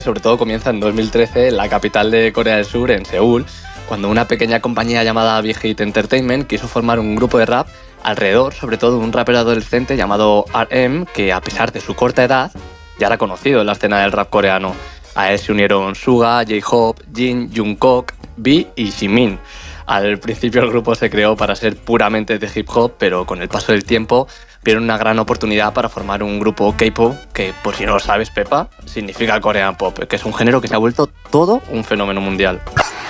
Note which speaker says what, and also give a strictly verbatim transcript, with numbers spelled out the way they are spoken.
Speaker 1: sobre todo comienza en dos mil trece en la capital de Corea del Sur, en Seúl, cuando una pequeña compañía llamada Big Hit Entertainment quiso formar un grupo de rap alrededor, sobre todo, de un rapero adolescente llamado R M, que a pesar de su corta edad, ya era conocido en la escena del rap coreano. A él se unieron Suga, J-Hope, Jin, Jungkook, V y Jimin. Al principio el grupo se creó para ser puramente de hip hop, pero con el paso del tiempo vieron una gran oportunidad para formar un grupo K-pop, que, por si no lo sabes, Pepa, significa Korean Pop, que es un género que se ha vuelto todo un fenómeno mundial.